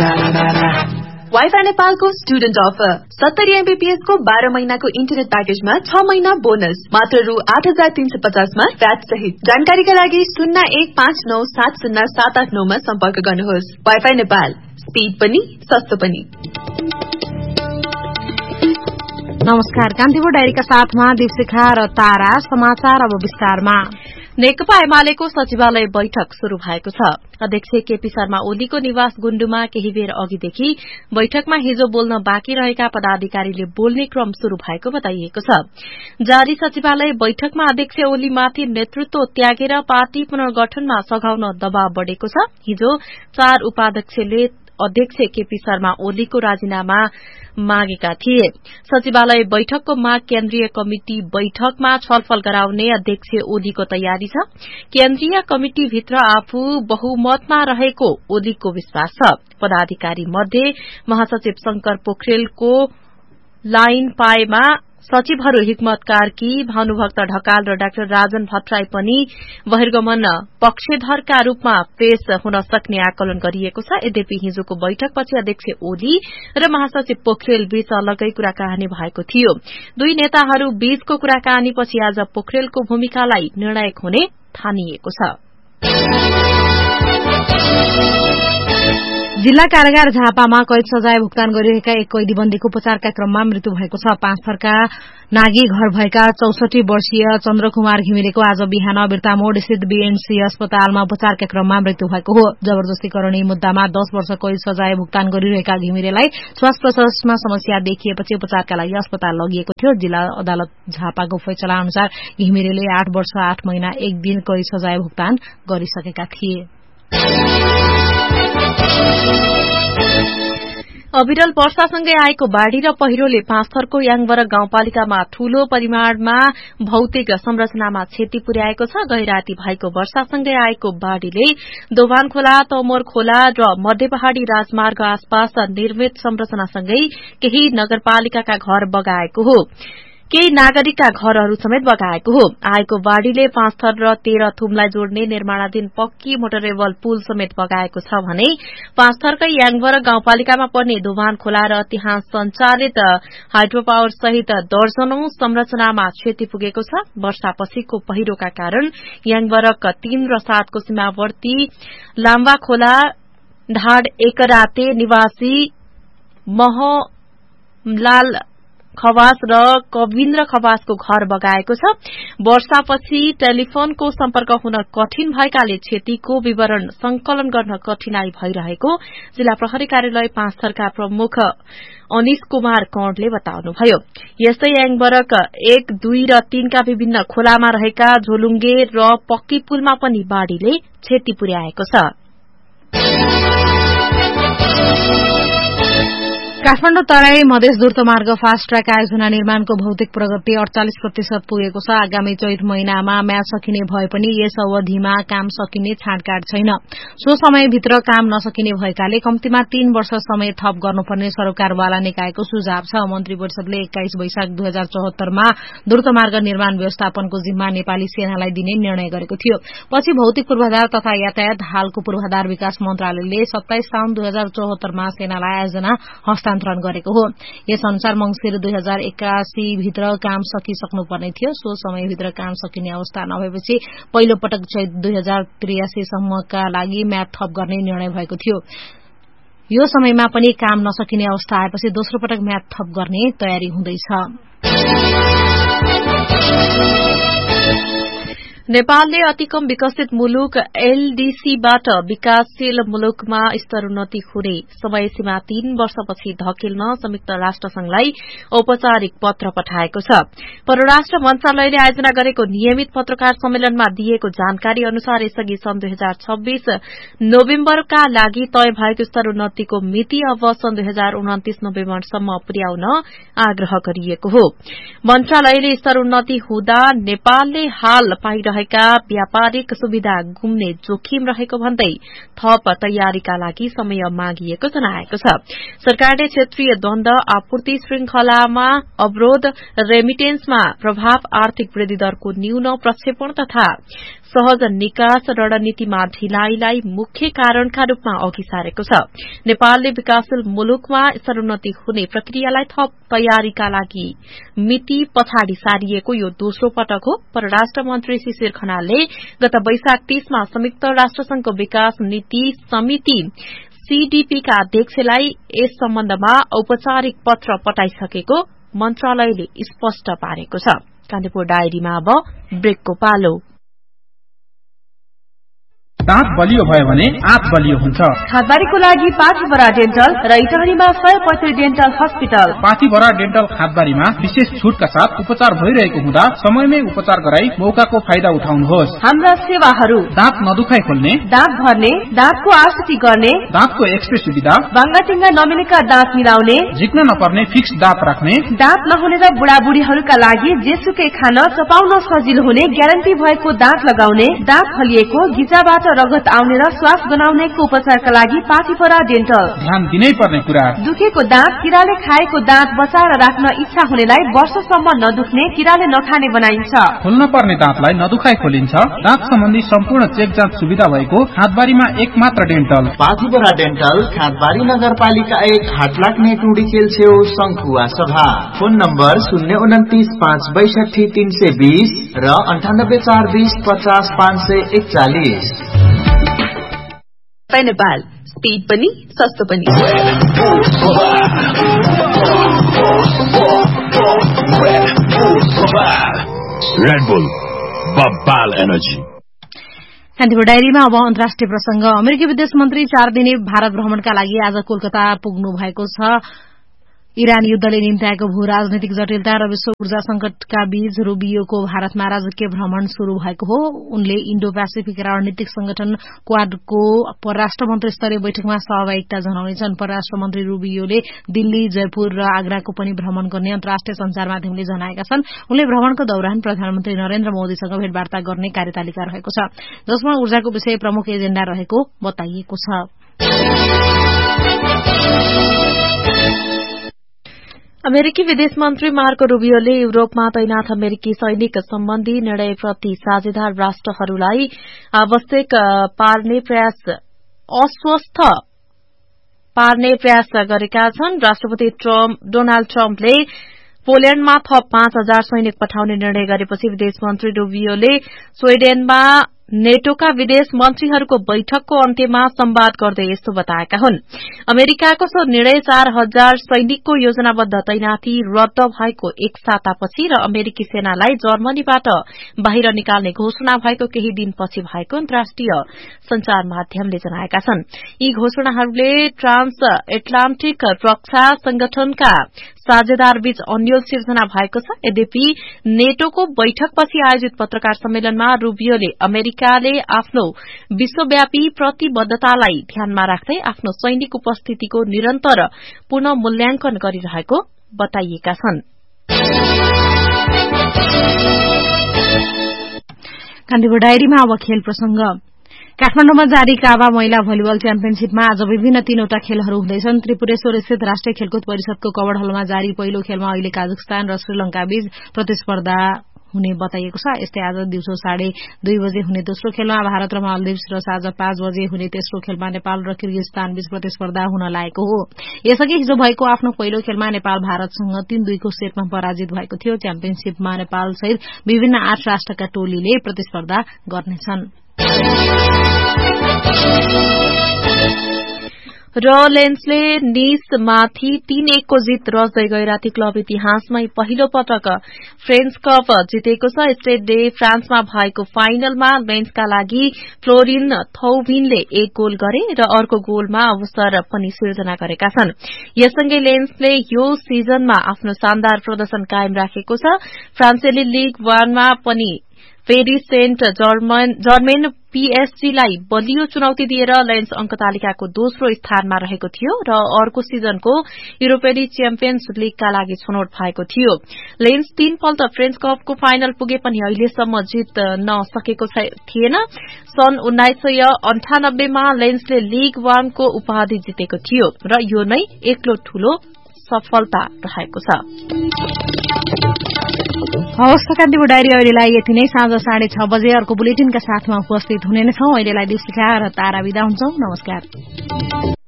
Wifi नेपालको student offer 70 MBPS को 12 महिनाको इन्टरनेट प्याकेजमा 6 महिना बोनस मात्र रु 8,350 मा भ्याट सहित। जानकारीका लागि 0159707889 मा सम्पर्क गर्नुहोस्। वाइफाई नेपाल, स्पीड पनि सस्तो पनि। नमस्कार, कान्तिपुर डायरीका साथमा दीपशिखा र तारा। समाचार अब विस्तारमा। नेकपा एमालेको सचिवालय बैठक शुरू भएको छ। अध्यक्ष केपी शर्मा ओलीको निवास गुण्डुमा केही बेर अघिदेखि बैठकमा हिजो बोल्न बाँकी रहेका पदाधिकारीले बोल्ने क्रम शुरू भएको बताइएको छ। जारी सचिवालय बैठकमा अध्यक्ष ओलीमाथि नेतृत्व त्यागेर पार्टी पुनर्गठनमा सघाउन दबाव बढ़ेको छ। हिजो 4 उपाध्यक्षले अध्यक्ष केपी शर्मा ओलीको राजीनामा मागेका थिए। सचिवालय बैठकको माग केन्द्रीय कमिटी बैठकमा छलफल गराउने अध्यक्ष ओलीको तयारी छ। केन्द्रीय कमिटिभित्र आफू बहुमतमा रहेको ओलीको विश्वास छ। पदाधिकारी मध्ये महासचिव शंकर पोखरेलको लाइन पाएमा सचिवहरू हिक्मत कार्की, भानुभक्त ढकाल र डाक्टर राजन भट्टराई पनि बहिर्गमन पक्षधरका रूपमा पेश हुन सक्ने आकलन गरिएको छ। यद्यपि हिजोको बैठकपछि अध्यक्ष ओली र महासचिव पोखरेल बीच अलग्गै कुराकानी भएको थियो। दुई नेताहरू बीचको कुराकानीपछि आज पोखरेलको भूमिकालाई निर्णायक हुने ठानिएको छ। जिल्ला कारागार झापामा कैद सजाय भुक्तान गरिरहेका एक कैदीबन्दीको उपचारका क्रममा मृत्यु भएको छ। पाँचथरका नागी घर भएका 64 वर्षीय चन्द्रकुमार घिमिरेको आज बिहान बिर्तामोड स्थित बीएनसी अस्पतालमा उपचारका क्रममा मृत्यु भएको हो। जबरजस्तीकरणीय मुद्दामा 10 वर्ष कैद सजाय भुक्तान गरिरहेका घिमिरेलाई श्वास प्रश्वासमा समस्या देखिएपछि उपचारका लागि अस्पताल लगिएको थियो। जिल्ला अदालत झापाको फैसला अनुसार घिमिरेले 8 वर्ष 8 महिना 1 दिन कैद सजाय भुक्तान गरिसकेका थिए। अविरल वर्षासँगै आएको बाढ़ी र पहिरोले पाँचथरको याङबर गाउँपालिकामा ठूलो परिमाणमा भौतिक संरचनामा क्षति पुर्याएको छ। गैराती भएको वर्षासँगै आएको बाढ़ीले दोभान खोला, तमोर खोला र मध्य पहाड़ी राजमार्ग आसपास निर्मित संरचनासँगै केही नगरपालिकाका घर बगाएको हो। केही नागरिकका घरहरू समेत बगाएको हो। आएको बाढ़ीले पाँचथर र 13 थुमलाई जोड्ने निर्माणाधीन पक्की मोटरेबल पुल समेत बगाएको छ भने पाँचथरकै याङबर गाउँपालिकामा पर्ने दोभान खोला र त्यहाँ सञ्चालित हाइड्रो पावर सहित दर्जनौं संरचनामा क्षति पुगेको छ। वर्षापछिको पहिरोका कारण याङबरक 3 र 7 को सीमावर्ती लाम्बा खोला, ढाड एकराते निवासी महलाल खवास र कविन्द्र खवासको घर बगाएको छ। वर्षापछि टेलिफोनको सम्पर्क हुन कठिन भएकाले क्षतिको विवरण संकलन गर्न कठिनाई भइरहेको जिल्ला प्रहरी कार्यालय पाँचथरका प्रमुख अनिश कुमार कौडले बताउनुभयो। यस्तै याङबरक 1, 2 र 3 का विभिन्न खोलामा रहेका झोलुङ्गे र पक्की पुलमा पनि बाढ़ीले क्षति पुर्याएको छ। काठमाडौँ तराई मधेस द्रुत मार्ग फास्ट ट्र्याक आयोजना निर्माणको भौतिक प्रगति 48% पुगेको छ। आगामी चैत महिनामा म्याद सकिने भए पनि यस अवधिमा काम सकिने छाँटकाट छैन। सो समयभित्र काम नसकिने भएकाले कम्तीमा 3 वर्ष समय थप गर्नुपर्ने सरोकारवाला निकायको सुझाव छ। मन्त्री परिषदले 21 वैशाख 2074 मा द्रुत मार्ग निर्माण व्यवस्थापनको जिम्मा नेपाली सेनालाई दिने निर्णय गरेको थियो। पछि भौतिक पूर्वाधार तथा यातायात हालको पूर्वाधार विकास मन्त्रालयले 27 साउन 2074 मा सेनालाई आयोजना हस्तान्तरण गरेको हो। यस अनुसार मंसिर 2081 भित्र काम सकिसक्नुपर्ने थियो। सो समयभित्र काम सकिने अवस्था नभएपछि पहिलो पटक चैत 2083 सम्मका लागि म्याद थप गर्ने निर्णय भएको थियो। यो समयमा पनि काम नसकिने अवस्था आएपछि दोस्रो पटक म्याद थप गर्ने तयारी हुँदैछ। नेपालले अति कम विकसित मुलुक एलडीसीबाट विकासशील मुलुकमा स्तरोन्नति हुने समय सीमा 3 वर्षपछि धकेल्न संयुक्त राष्ट्रसंघलाई औपचारिक पत्र पठाएको छ। परराष्ट्र मन्त्रालयले आयोजना गरेको नियमित पत्रकार सम्मेलनमा दिएको जानकारी अनुसार यसअघि सन् 2026 नोभेम्बरका लागि तय भएको स्तरोन्नतिको मिति अब सन् 2029 नोभेम्बरसम्म पुर्याउन आग्रह गरिएको हो। मन्त्रालयले स्तरोन्नति हुँदा नेपालले हाल पाइरहेका व्यापारिक सुविधा गुम्ने जोखिम रहेको भन्दै थप तयारीका लागि समय मागिएको जनाएको छ। सरकारले क्षेत्रीय द्वन्द, आपूर्ति श्रृंखलामा अवरोध, रेमिटेन्समा प्रभाव, आर्थिक वृद्धि दरको न्यून प्रक्षेपण तथा सहज निकास रणनीतिमा ढिलाइलाई मुख्य कारणका रूपमा अघि सारेको छ। नेपालले विकासशील मुलुकमा स्तरोन्नति हुने प्रक्रियालाई थप तयारीका लागि मिति पछाडि सारिएको यो दोस्रो पटक हो। परराष्ट्र मन्त्री शिशिर खनालले गत वैशाख 30 मा संयुक्त राष्ट्रसंघको विकास नीति समिति सीडीपी का अध्यक्षलाई यस सम्बन्धमा औपचारिक पत्र पठाइसकेको मन्त्रालयले स्पष्ट पारेको छ। कान्तिपुर डायरीमा अब ब्रेकको पालो। दाँत बलियो भयो भने आँत बलियो हुन्छ। खादबारीको लागि पाथीभरा डेन्टल र इटहरीमा 100% डेन्टल हस्पिटल। पाथीभरा डेन्टल खादबारीमा विशेष छुटका साथ उपचार भइरहेको हुँदा समयमै उपचार गराई मौकाको फाइदा उठाउनुहोस्। हाम्रा सेवाहरू दाँत नदुखाइ खोल्ने, दाँत भर्ने, दाँतको आकृति गर्ने, दाँतको एक्सरे सुविधा, बाङ्गाटिङ्गा नमिलेका दाँत मिलाउने, झिक्न नपर्ने फिक्स दाँत राख्ने, दाँत नहुने र बुढाबुढीहरूका लागि जेसुकै खान चपाउन सजिलो हुने ग्यारेन्टी भएको दाँत लगाउने, दाँत हलिएको घिचाबाट रगत आउने र श्वास बनाउनेको उपचारका लागि पाथीभरा डेन्टल। ध्यान दिनै पर्ने कुरा, दुखेको दाँत, किराले खाएको दाँत बचाएर राख्न इच्छा हुनेलाई वर्षसम्म नदुख्ने, किराले नखाने बनाइन्छ। खोल्न पर्ने दाँतलाई नदुखाइ खोलिन्छ। दाँत सम्बन्धी सम्पूर्ण चेक जाँच सुविधा भएको खादबारीमा एकमात्र डेन्टल पाथीभरा डेन्टल, खादबारी नगरपालिका 1, हाटलाग्ने टुडीखेल छेउ शंखुवा सभा। फोन नम्बर 029 562 320 र 98 420 50 541। नेपाल स्पीड पनि सस्तो पनि। Red bull बब्बाल energy. कान्तिपुर डायरीमा अब अन्तर्राष्ट्रिय प्रसंग। अमेरिकी विदेश मन्त्री 4 दिने भारत भ्रमणका लागि आज कोलकाता पुग्नु भएको छ। इरान युद्धले निम्त्याएको भू राजनीतिक जटिलता र विश्व ऊर्जा संकटका बीच रूबियोको भारतमा राजकीय भ्रमण शुरू भएको हो। उनले इण्डो पेसिफिक रणनीतिक संगठन क्वाडको परराष्ट्र मन्त्री स्तरीय बैठकमा सहभागिता जनाउनेछन्। परराष्ट्र मन्त्री रूबियोले दिल्ली, जयपुर र आग्राको पनि भ्रमण गर्ने अन्तर्राष्ट्रिय संचार माध्यमले जनाएका छन्। उनले भ्रमणको दौरान प्रधानमन्त्री नरेन्द्र मोदीसँग भेटवार्ता गर्ने कार्यतालिका रहेको छ, जसमा ऊर्जाको विषय प्रमुख एजेण्डा रहेको बताइएको छ। अमेरिकी विदेश मन्त्री मार्को रूबियोले युरोपमा तैनाथ अमेरिकी सैनिक सम्बन्धी निर्णयप्रति साझेदार राष्ट्रहरूलाई आवश्यक अस्वस्थ पार्ने प्रयास गरेका छन्। राष्ट्रपति डोनाल्ड ट्रम्पले पोल्याण्डमा थप 5,000 सैनिक पठाउने निर्णय गरेपछि विदेश मन्त्री रूबियोले स्वीडेनमा नेटोका विदेश मन्त्रीहरूको बैठकको अन्त्यमा संवाद गर्दै यस्तो बताएका हुन्। अमेरिकाको सो निर्णय 4,000 सैनिकको योजनाबद्ध तैनाथी रद्द भएको एक सातापछि र अमेरिकी सेनालाई जर्मनीबाट बाहिर निकाल्ने घोषणा भएको केही दिनपछि भएको अन्तर्राष्ट्रिय संचार माध्यमले जनाएका छन्। यी घोषणाहरूले ट्रान्स एटलान्टिक रक्षा संगठनका साझेदारबीच अन्यल सिर्जना भएको छ। यद्यपि नेटोको बैठकपछि आयोजित पत्रकार सम्मेलनमा रूबियोले अमेरिकाले आफ्नो विश्वव्यापी प्रतिबद्धतालाई ध्यानमा राख्दै आफ्नो सैनिक उपस्थितिको निरन्तर पुनः मूल्याङ्कन गरिरहेको बताइएका छन्। कान्तिपुर डायरीमा अब खेल प्रसंग। काठमाडौँमा जारी काबा महिला भलिबल च्याम्पियनशीपमा आज विभिन्न 3वटा खेलहरू हुँदैछन्। त्रिपुरेश्वर स्थित राष्ट्रिय खेलकुद परिषदको कवड हलमा जारी पहिलो खेलमा अहिले काजाख्स्तान र श्रीलंका बीच प्रतिस्पर्धा हुने बताइएको छ। यस्तै आज दिउँसो 2:30 बजे हुने दोस्रो खेलमा भारत र मालदिव्स र साँझ 5 बजे हुने तेस्रो खेलमा नेपाल र किर्गिस्तान बीच प्रतिस्पर्धा हुन लागेको हो। यसअघि हिजो भएको आफ्नो पहिलो खेलमा नेपाल भारतसँग 3-2 को सेटमा पराजित भएको थियो। च्याम्पियनशीपमा नेपाल सहित विभिन्न 8 राष्ट्रका टोलीले प्रतिस्पर्धा गर्नेछन्। र लेन्सले निसमाथि 3-1 को जित रच्दै गैराती क्लब इतिहासमै पहिलो पटक फ्रेन्च कप जितेको छ। स्टेड डे फ्रान्समा भएको फाइनलमा लेन्सका लागि फ्लोरिन थौभिनले 1 गोल गरे र अर्को गोलमा अवसर पनि सिर्जना गरेका छन्। यससँगै लेन्सले यो सिजनमा आफ्नो शानदार प्रदर्शन कायम राखेको छ। फ्रान्सेली लीग 1 मा पनि पेरिस सेन्ट जर्मेन पीएसजीलाई बलियो चुनौती दिएर लेन्स अंक तालिकाको दोस्रो स्थानमा रहेको थियो र अर्को सिजनको युरोपेली च्याम्पियन्स लीगका लागि छनौट भएको थियो। लेन्स 3 पल्ट फ्रेन्च कपको फाइनल पुगे पनि अहिलेसम्म जित्न सकेको थिएन। सन् 1998 मा लेन्सले लीग 1 को उपाधि जितेको थियो र यो नै एक्लो ठूलो सफलता रहेको छ। हवस् त कान्तिपुर डायरी अहिलेलाई यति नै। साँझ 6:30 बजे अर्को बुलेटिनका साथमा उपस्थित हुने नै छौं। अहिलेलाई दिवसिका र तारा बिदा हुन्छौं। नमस्कार।